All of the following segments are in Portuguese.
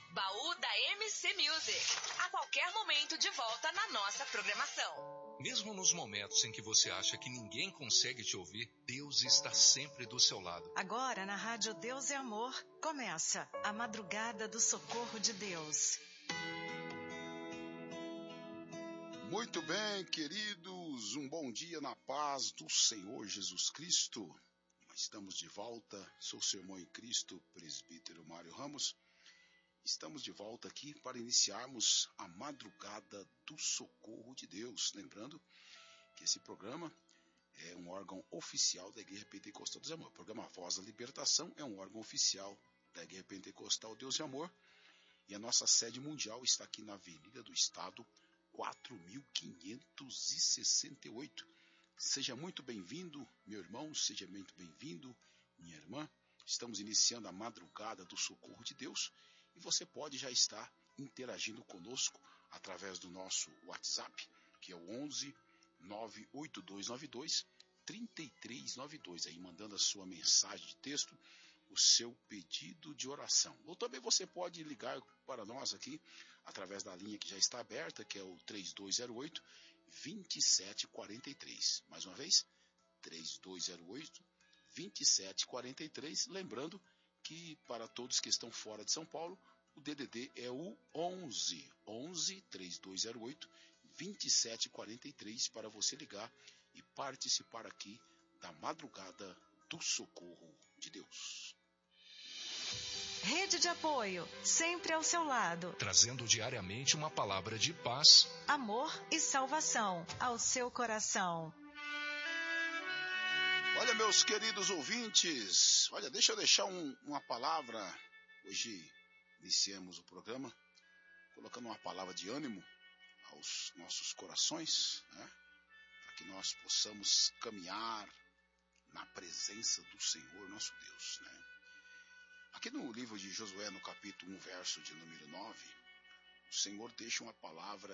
Baú da MC Music. A qualquer momento de volta na nossa programação. Mesmo nos momentos em que você acha que ninguém consegue te ouvir, Deus está sempre do seu lado. Agora, na Rádio Deus é Amor, começa a Madrugada do Socorro de Deus. Muito bem, queridos, um bom dia na paz do Senhor Jesus Cristo. Estamos de volta, sou seu irmão em Cristo, presbítero Mário Ramos. Estamos de volta aqui para iniciarmos a Madrugada do Socorro de Deus. Lembrando que esse programa é um órgão oficial da Igreja Pentecostal Deus e Amor. O programa Voz da Libertação é um órgão oficial da Igreja Pentecostal Deus e Amor. E a nossa sede mundial está aqui na Avenida do Estado, 4568. Seja muito bem-vindo, meu irmão, seja muito bem-vindo, minha irmã. Estamos iniciando a Madrugada do Socorro de Deus e você pode já estar interagindo conosco através do nosso WhatsApp, que é o 11 98292 3392, aí mandando a sua mensagem de texto, o seu pedido de oração. Ou também você pode ligar para nós aqui através da linha que já está aberta, que é o 3208-2743. Mais uma vez, 3208-2743. Lembrando que para todos que estão fora de São Paulo, o DDD é o 11 3208-2743 para você ligar e participar aqui da Madrugada do Socorro de Deus. Rede de apoio, sempre ao seu lado. Trazendo diariamente uma palavra de paz, amor e salvação ao seu coração. Olha, meus queridos ouvintes, deixa eu deixar uma palavra. Hoje iniciamos o programa colocando uma palavra de ânimo aos nossos corações, né? Para que nós possamos caminhar na presença do Senhor nosso Deus, né? Aqui no livro de Josué, no capítulo 1, verso de número 9, o Senhor deixa uma palavra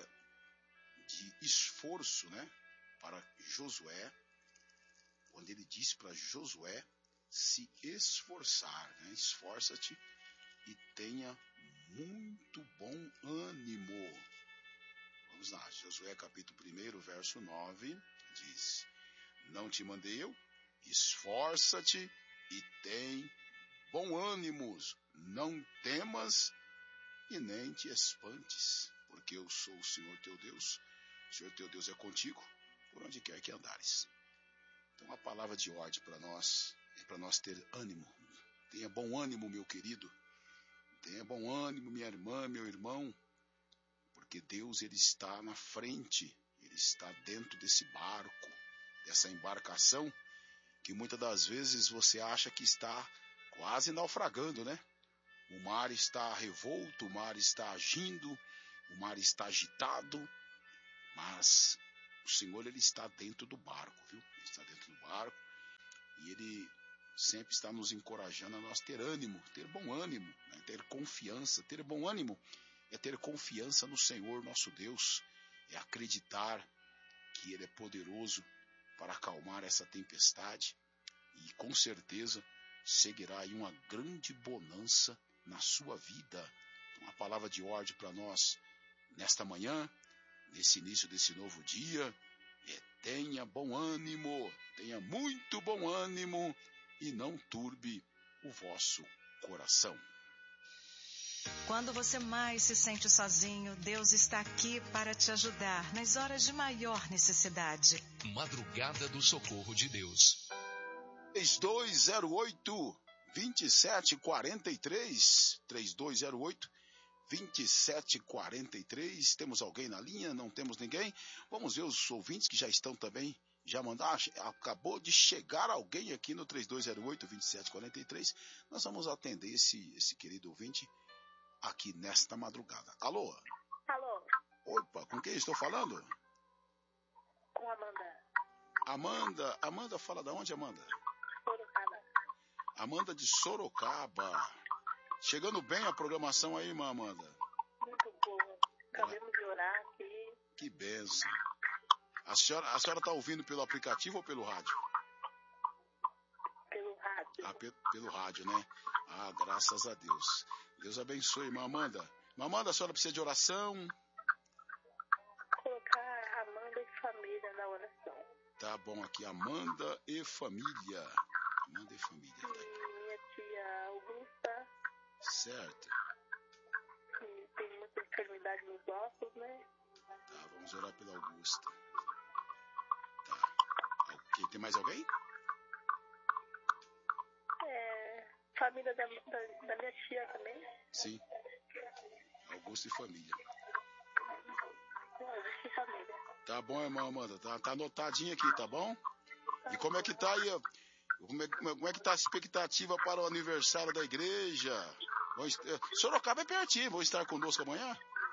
de esforço, né, para Josué, quando ele diz para Josué se esforçar, né? Esforça-te e tenha muito bom ânimo. Vamos lá, Josué capítulo 1, verso 9, diz: não te mandei eu? Esforça-te e tem bom ânimo, não temas e nem te espantes, porque eu sou o Senhor teu Deus. O Senhor teu Deus é contigo, por onde quer que andares. Então a palavra de ordem para nós é para nós ter ânimo. Tenha bom ânimo, meu querido. Tenha bom ânimo, minha irmã, meu irmão, porque Deus, ele está na frente, ele está dentro desse barco, dessa embarcação, que muitas das vezes você acha que está quase naufragando, né? O mar está revolto, o mar está agindo, o mar está agitado, mas o Senhor, ele está dentro do barco, viu? Ele está dentro do barco e ele sempre está nos encorajando a nós ter ânimo, ter bom ânimo, né? Ter confiança. Ter bom ânimo é ter confiança no Senhor nosso Deus, é acreditar que ele é poderoso para acalmar essa tempestade e com certeza seguirá aí uma grande bonança na sua vida. Então, a palavra de ordem para nós nesta manhã, nesse início desse novo dia, é: tenha bom ânimo, tenha muito bom ânimo e não turbe o vosso coração. Quando você mais se sente sozinho, Deus está aqui para te ajudar nas horas de maior necessidade. Madrugada do Socorro de Deus. 3208-2743, 3208-2743. Temos alguém na linha? Não temos ninguém? Vamos ver os ouvintes que já estão também. Já mandaram, acabou de chegar alguém aqui no 3208-2743. Nós vamos atender esse querido ouvinte aqui nesta madrugada. Alô? Alô? Opa, com quem estou falando? Com Amanda. Amanda fala da onde, Amanda? Sorocaba. Amanda de Sorocaba. Chegando bem a programação aí, irmã Amanda? Muito boa. Acabamos de orar aqui. Que benção. A senhora está ouvindo pelo aplicativo ou pelo rádio? Pelo rádio. Pelo rádio, né? Ah, graças a Deus. Deus abençoe, irmã Amanda. Irmã Amanda, a senhora precisa de oração? Colocar Amanda e família na oração. Tá bom aqui, Amanda e família. Amanda e família. Tá aqui. E minha tia Augusta, Certo. que tem muita enfermidade nos ossos, né? Tá, vamos orar pela Augusta. Tá. Ok, tem mais alguém? Família da minha tia também. Sim. Augusta e família. Augusta e família. Tá bom, irmã Amanda. Tá anotadinho aqui, tá bom? E como é que tá aí? Como é que tá a expectativa para o aniversário da igreja? Sorocaba é pertinho, vão estar conosco amanhã?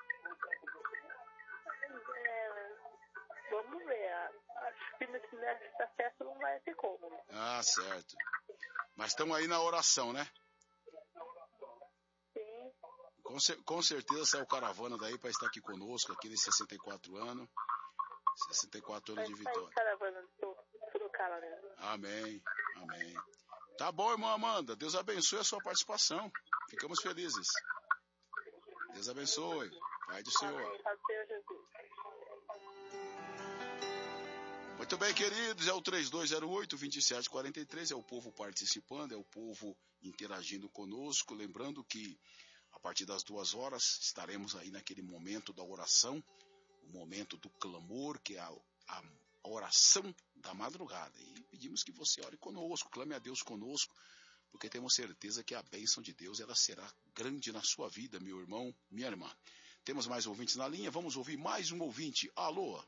Vamos ver. Acho que nessa festa não vai ter como. Né? Ah, certo. Mas estamos aí na oração, né? Sim. Com certeza saiu caravana daí para estar aqui conosco, aqui nesses 64 anos. 64 anos de vitória. Caravana do Sorocaba mesmo. Amém, amém. Tá bom, irmã Amanda. Deus abençoe a sua participação. Ficamos felizes. Deus abençoe. Pai do Senhor. Amém. Pai do Senhor Jesus. Muito bem, queridos, é o 3208-2743, é o povo participando, é o povo interagindo conosco, lembrando que a partir das 2 horas estaremos aí naquele momento da oração, o momento do clamor, que é a oração da madrugada, e pedimos que você ore conosco, clame a Deus conosco, porque temos certeza que a bênção de Deus ela será grande na sua vida, meu irmão, minha irmã. Temos mais ouvintes na linha, vamos ouvir mais um ouvinte. Alô?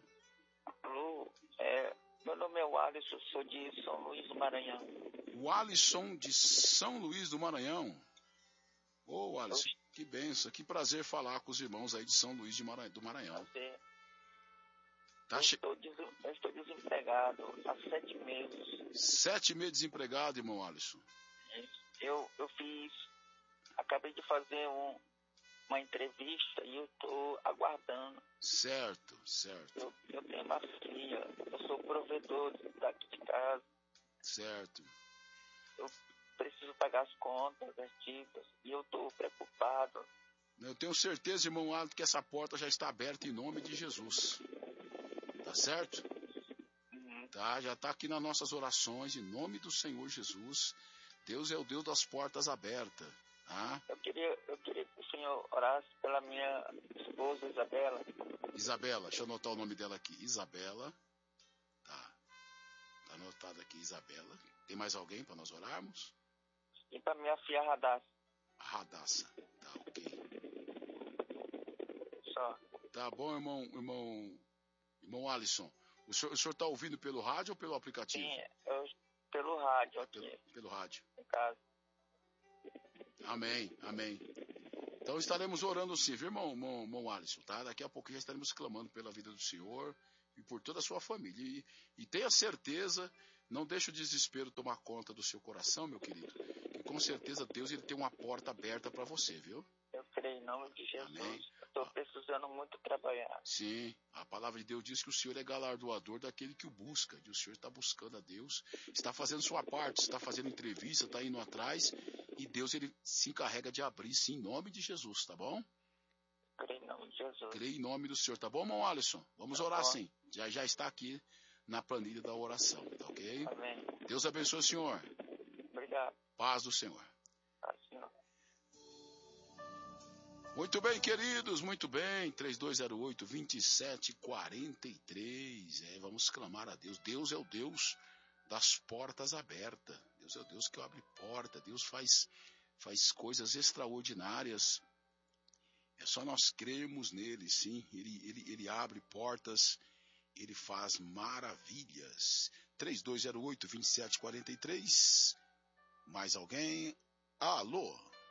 Meu nome é Alisson, sou de São Luís do Maranhão. O Alisson de São Luís do Maranhão. Ô, Alisson, que benção, que prazer falar com os irmãos aí de São Luís do Maranhão. Eu estou desempregado há 7 meses. 7 meses desempregado, irmão Alisson. Eu acabei de fazer uma entrevista e eu estou aguardando. Certo. Eu tenho uma filha, eu sou provedor daqui de casa. Certo. Eu preciso pagar as contas, as dívidas, e eu estou preocupado. Eu tenho certeza, irmão Alisson, que essa porta já está aberta em nome de Jesus. Tá certo? Tá, já está aqui nas nossas orações, em nome do Senhor Jesus. Deus é o Deus das portas abertas. Tá? Eu queria que o senhor orasse pela minha esposa, Isabela. Isabela, deixa eu anotar o nome dela aqui. Isabela. Tá anotado aqui, Isabela. Tem mais alguém para nós orarmos? E para minha filha, Radassa. Radassa. Tá, ok. Só. Tá bom, irmão Alisson. O senhor está ouvindo pelo rádio ou pelo aplicativo? Sim, pelo rádio. Pelo rádio. Em casa. Amém. Então estaremos orando sim, viu, irmão Alisson, tá? Daqui a pouco já estaremos clamando pela vida do Senhor e por toda a sua família. E tenha certeza, não deixe o desespero tomar conta do seu coração, meu querido. E com certeza Deus ele tem uma porta aberta para você, viu? Eu creio em nome de Jesus. Amém. Estou precisando muito trabalhar. Sim, a palavra de Deus diz que o Senhor é galardoador daquele que o busca. E o Senhor está buscando a Deus, está fazendo sua parte, está fazendo entrevista, está indo atrás. E Deus ele se encarrega de abrir, sim, em nome de Jesus, tá bom? Creio em nome de Jesus. Creio em nome do Senhor, tá bom, irmão Alisson? Vamos orar sim. Já está aqui na planilha da oração, tá ok? Amém. Deus abençoe o senhor. Obrigado. Paz do Senhor. Paz do Senhor. Muito bem, queridos, muito bem. 3208-2743. Vamos clamar a Deus. Deus é o Deus das portas abertas. Deus é o Deus que abre porta. Deus faz coisas extraordinárias. É só nós crermos nele, sim. Ele abre portas. Ele faz maravilhas. 3208-2743. Mais alguém? Alô?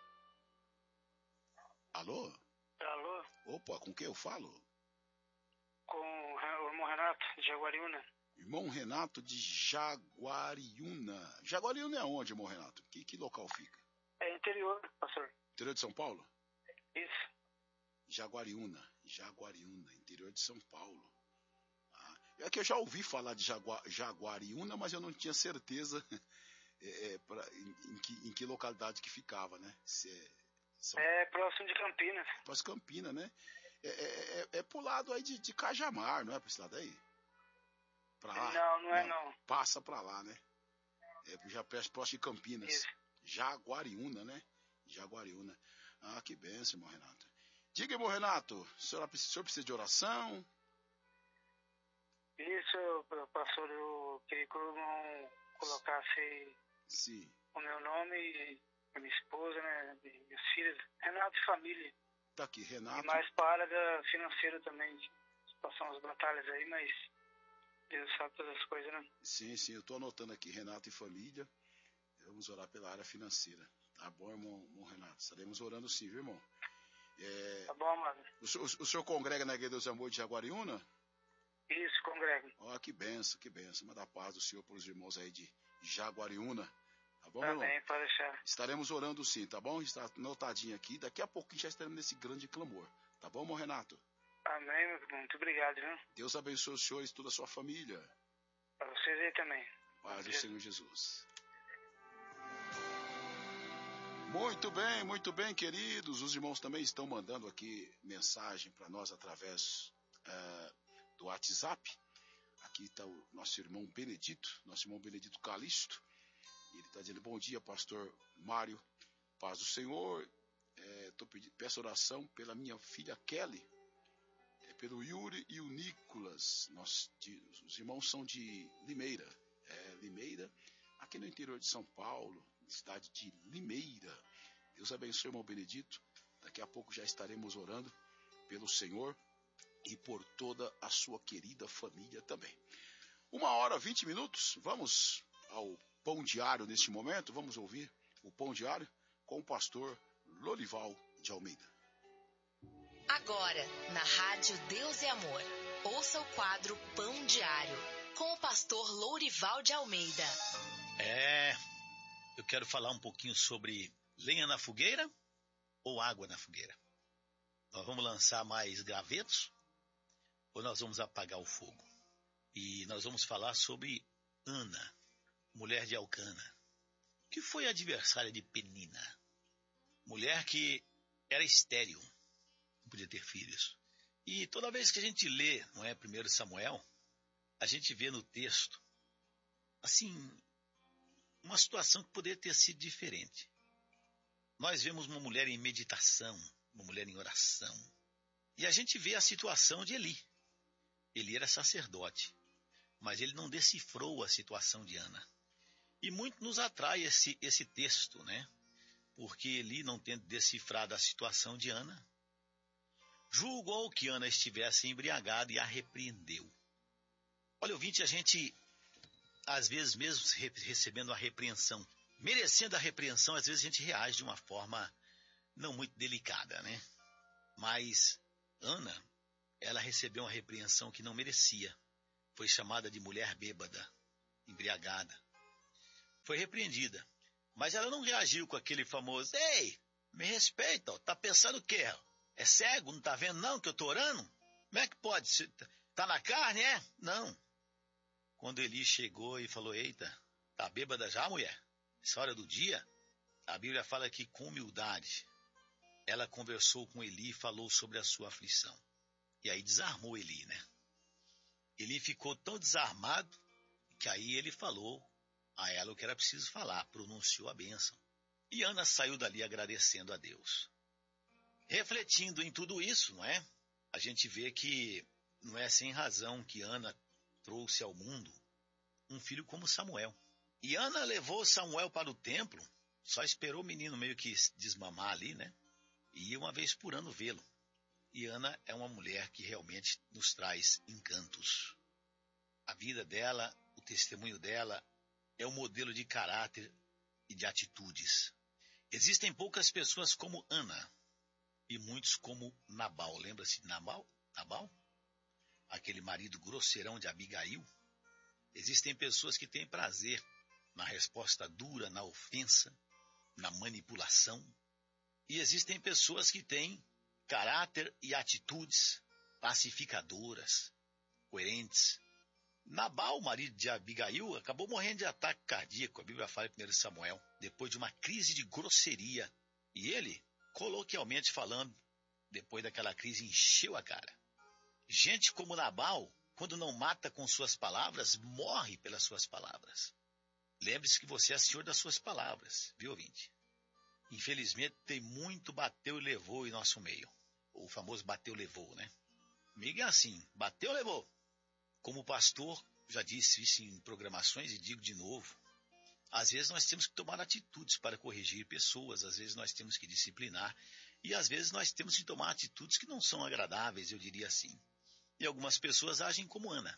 Alô? Opa, com quem eu falo? Com o irmão Renato, de Jaguariúna. Irmão Renato de Jaguariúna. Jaguariúna é onde, irmão Renato? Que local fica? É interior, pastor. Interior de São Paulo? Isso. Jaguariúna, interior de São Paulo. É que eu já ouvi falar de Jaguariúna, mas eu não tinha certeza em que localidade que ficava, né? Se É próximo de Campinas. Próximo de Campinas, né? É pro lado aí de Cajamar, não é pra esse lado aí? Pra lá? Não é não. Passa pra lá, né? Já próximo de Campinas. Isso. Jaguariúna, né? Jaguariúna. Ah, que bênção, irmão Renato. Diga, irmão Renato, o senhor precisa de oração? Isso, pastor, eu queria que o irmão colocasse Sim. o meu nome e a minha esposa, né? Minhas filhas. Renato e família. Tá aqui, Renato. E mais para a área financeira também. Passar umas batalhas aí, mas Deus sabe todas as coisas, né? Sim, eu tô anotando aqui, Renato e família. Vamos orar pela área financeira. Tá bom, irmão Renato? Estaremos orando sim, viu, irmão? Tá bom, amado. O senhor congrega na Igreja Deus e Amor de Jaguariúna? Isso, congrego. Ó, que benção, que benção. Manda a paz do Senhor para os irmãos aí de Jaguariúna. Tá bom, Tá meu irmão? bem, pode deixar. Estaremos orando sim, tá bom? Está anotadinho aqui. Daqui a pouquinho já estaremos nesse grande clamor. Tá bom, irmão Renato? Amém, meu irmão. Muito obrigado, viu? Deus abençoe os senhores e toda a sua família. Para vocês aí também. Paz do Senhor Jesus. Muito bem, queridos. Os irmãos também estão mandando aqui mensagem para nós através do WhatsApp. Aqui está o nosso irmão Benedito Calixto. Ele está dizendo: bom dia, pastor Mário, paz do Senhor. Peço oração pela minha filha Kelly, pelo Yuri e o Nicolas. Os irmãos são de Limeira. Limeira, aqui no interior de São Paulo, cidade de Limeira. Deus abençoe, irmão Benedito. Daqui a pouco já estaremos orando pelo Senhor e por toda a sua querida família também. 1h20. Vamos ao Pão Diário neste momento. Vamos ouvir o Pão Diário com o pastor Lorival de Almeida. Agora, na Rádio Deus e Amor, ouça o quadro Pão Diário com o pastor Lorival de Almeida. Eu quero falar um pouquinho sobre lenha na fogueira ou água na fogueira. Nós vamos lançar mais gravetos ou nós vamos apagar o fogo? E nós vamos falar sobre Ana, mulher de Elcana, que foi adversária de Penina, mulher que era estéril, não podia ter filhos. E toda vez que a gente lê, não é, 1 Samuel, a gente vê no texto, assim, uma situação que poderia ter sido diferente. Nós vemos uma mulher em meditação, uma mulher em oração. E a gente vê a situação de Eli. Eli era sacerdote, mas ele não decifrou a situação de Ana. E muito nos atrai esse texto, né? Porque Eli, não tendo decifrado a situação de Ana, julgou que Ana estivesse embriagada e a repreendeu. Olha, ouvinte, a gente, às vezes, mesmo recebendo a repreensão, merecendo a repreensão, às vezes a gente reage de uma forma não muito delicada, né? Mas Ana, ela recebeu uma repreensão que não merecia. Foi chamada de mulher bêbada, embriagada. Foi repreendida. Mas ela não reagiu com aquele famoso: ei, me respeita, ó, tá pensando o quê? É cego, não tá vendo não que eu tô orando? Como é que pode? Tá na carne, é? Não. Quando Eli chegou e falou: eita, tá bêbada já, mulher? Essa hora do dia, a Bíblia fala que com humildade, ela conversou com Eli e falou sobre a sua aflição. E aí desarmou Eli, né? Eli ficou tão desarmado que aí ele falou a ela o que era preciso falar, pronunciou a bênção. E Ana saiu dali agradecendo a Deus. Refletindo em tudo isso, não é? A gente vê que não é sem razão que Ana trouxe ao mundo um filho como Samuel. E Ana levou Samuel para o templo, só esperou o menino meio que desmamar ali, né? E ia uma vez por ano vê-lo. E Ana é uma mulher que realmente nos traz encantos. A vida dela, o testemunho dela, é um modelo de caráter e de atitudes. Existem poucas pessoas como Ana e muitos como Nabal. Lembra-se de Nabal? Aquele marido grosseirão de Abigail. Existem pessoas que têm prazer na resposta dura, na ofensa, na manipulação. E existem pessoas que têm caráter e atitudes pacificadoras, coerentes. Nabal, marido de Abigail, acabou morrendo de ataque cardíaco, a Bíblia fala em 1 Samuel, depois de uma crise de grosseria. E ele coloquialmente falando, depois daquela crise, encheu a cara. Gente como Nabal, quando não mata com suas palavras, morre pelas suas palavras. Lembre-se que você é senhor das suas palavras, viu, ouvinte? Infelizmente, tem muito bateu e levou em nosso meio. O famoso bateu e levou, né? Comigo é assim, bateu e levou. Como pastor, já disse isso em programações e digo de novo, às vezes nós temos que tomar atitudes para corrigir pessoas, às vezes nós temos que disciplinar e às vezes nós temos que tomar atitudes que não são agradáveis, eu diria assim. E algumas pessoas agem como Ana.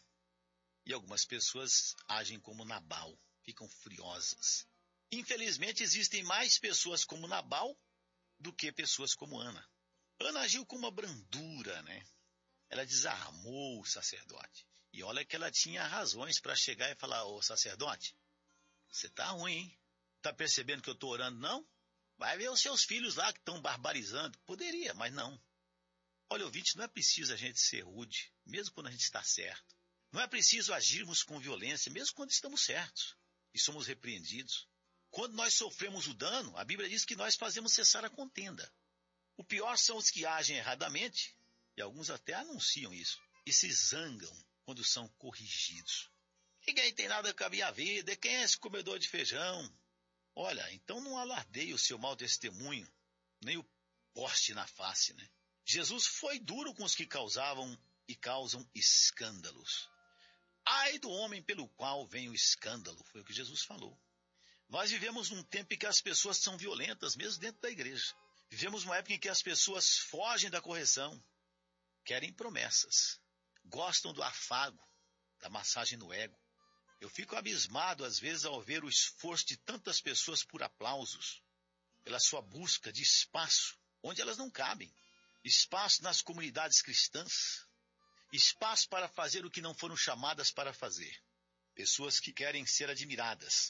E algumas pessoas agem como Nabal, ficam furiosas. Infelizmente, existem mais pessoas como Nabal do que pessoas como Ana. Ana agiu com uma brandura, né? Ela desarmou o sacerdote. E olha que ela tinha razões para chegar e falar, ô sacerdote, você tá ruim, hein? Tá percebendo que eu tô orando, não? Vai ver os seus filhos lá que estão barbarizando. Poderia, mas não. Olha, ouvinte, não é preciso a gente ser rude, mesmo quando a gente está certo. Não é preciso agirmos com violência, mesmo quando estamos certos e somos repreendidos. Quando nós sofremos o dano, a Bíblia diz que nós fazemos cessar a contenda. O pior são os que agem erradamente, e alguns até anunciam isso, e se zangam quando são corrigidos. Ninguém tem nada com a minha vida, quem é esse comedor de feijão? Olha, então não alardeie o seu mau testemunho, nem o poste na face, né? Jesus foi duro com os que causavam e causam escândalos. Ai do homem pelo qual vem o escândalo, foi o que Jesus falou. Nós vivemos num tempo em que as pessoas são violentas, mesmo dentro da igreja. Vivemos numa época em que as pessoas fogem da correção, querem promessas, gostam do afago, da massagem no ego. Eu fico abismado às vezes ao ver o esforço de tantas pessoas por aplausos, pela sua busca de espaço onde elas não cabem. Espaço nas comunidades cristãs, espaço para fazer o que não foram chamadas para fazer. Pessoas que querem ser admiradas.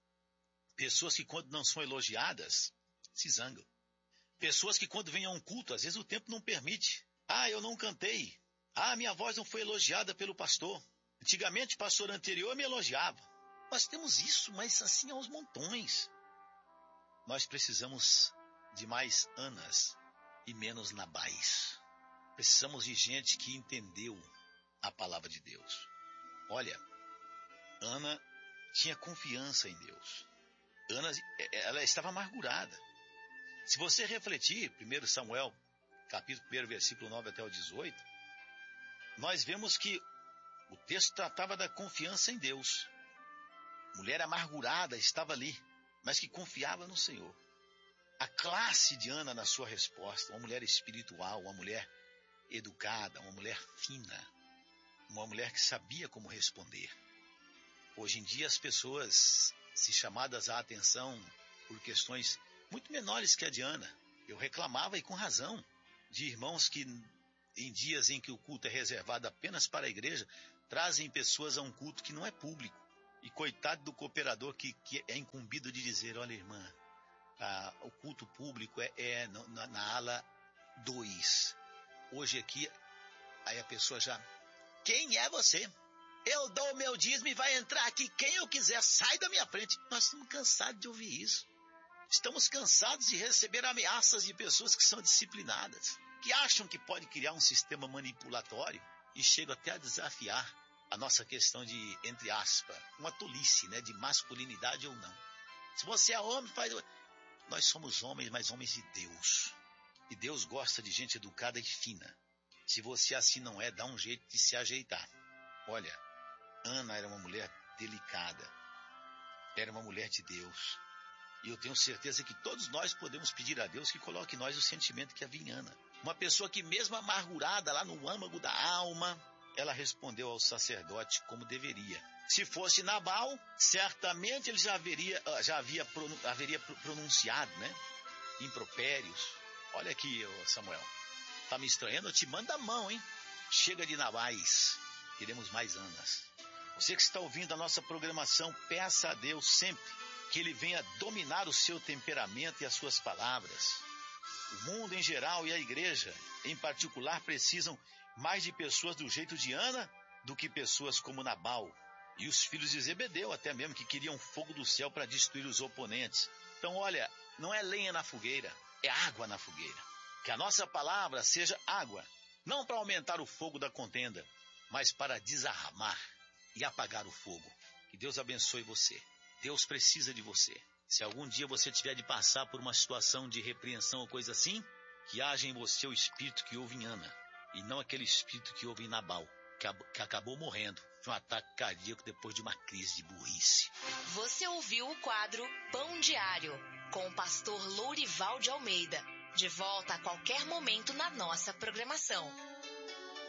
Pessoas que quando não são elogiadas, se zangam. Pessoas que quando vêm a um culto, às vezes o tempo não permite. Ah, eu não cantei. Ah, minha voz não foi elogiada pelo pastor. Antigamente o pastor anterior me elogiava. Nós temos isso, mas assim aos montões. Nós precisamos de mais Anas e menos Nabais. Precisamos de gente que entendeu a palavra de Deus. Olha, Ana tinha confiança em Deus. Ana, ela estava amargurada. Se você refletir, 1 Samuel, capítulo 1, versículo 9 até o 18, nós vemos que o texto tratava da confiança em Deus. Mulher amargurada estava ali, mas que confiava no Senhor. A classe de Ana na sua resposta, uma mulher espiritual, uma mulher educada, uma mulher fina, uma mulher que sabia como responder. Hoje em dia as pessoas, se chamadas à atenção por questões muito menores que a de Ana, eu reclamava e com razão de irmãos que em dias em que o culto é reservado apenas para a igreja, trazem pessoas a um culto que não é público. E coitado do cooperador que é incumbido de dizer, olha irmã, o culto público é na ala 2. Hoje aqui, aí a pessoa já, quem é você? Eu dou o meu dízimo e vai entrar aqui quem eu quiser, sai da minha frente. Nós estamos cansados de ouvir isso. Estamos cansados de receber ameaças de pessoas que são disciplinadas, que acham que pode criar um sistema manipulatório e chegam até a desafiar a nossa questão de, entre aspas, uma tolice, né, de masculinidade ou não. Se você é homem, faz... Nós somos homens, mas homens de Deus. E Deus gosta de gente educada e fina. Se você assim não é, dá um jeito de se ajeitar. Olha, Ana era uma mulher delicada. Era uma mulher de Deus. E eu tenho certeza que todos nós podemos pedir a Deus que coloque em nós o sentimento que havia em Ana. Uma pessoa que mesmo amargurada lá no âmago da alma, ela respondeu ao sacerdote como deveria. Se fosse Nabal, certamente ele já haveria pronunciado, né, impropérios. Olha aqui, Samuel, tá me estranhando? Eu te mando a mão, hein? Chega de Nabais, queremos mais Anas. Você que está ouvindo a nossa programação, peça a Deus sempre que Ele venha dominar o seu temperamento e as suas palavras. O mundo em geral e a igreja em particular precisam mais de pessoas do jeito de Ana do que pessoas como Nabal e os filhos de Zebedeu até mesmo, que queriam fogo do céu para destruir os oponentes. Então olha, não é lenha na fogueira, é água na fogueira. Que a nossa palavra seja água, não para aumentar o fogo da contenda, mas para desarmar e apagar o fogo. Que Deus abençoe você. Deus precisa de você. Se algum dia você tiver de passar por uma situação de repreensão ou coisa assim, que haja em você o espírito que houve em Ana, e não aquele espírito que houve em Nabal, que acabou morrendo de um ataque cardíaco depois de uma crise de burrice. Você ouviu o quadro Pão Diário, com o pastor Lourival de Almeida. De volta a qualquer momento na nossa programação.